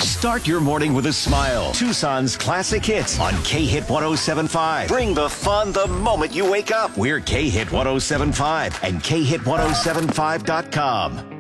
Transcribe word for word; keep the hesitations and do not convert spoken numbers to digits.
Start your morning with a smile. Tucson's classic hits on K Hit ten seventy-five. Bring the fun the moment you wake up. We're K Hit ten seventy-five and K Hit ten seventy-five dot com.